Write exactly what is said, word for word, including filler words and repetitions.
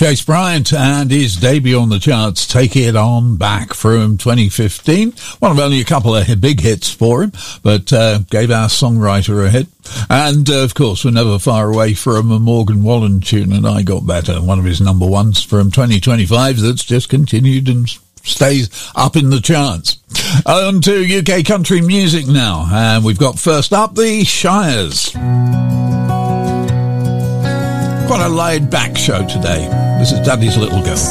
Chase Bryant and his debut on the charts, Take It On Back, from twenty fifteen. One of only a couple of big hits for him, but uh, gave our songwriter a hit. And, uh, of course, we're never far away from a Morgan Wallen tune, and I Got Better, one of his number ones from twenty twenty-five that's just continued and stays up in the charts. On to U K country music now, and we've got first up the Shires. Quite a laid-back show today. This is Daddy's Little Girl.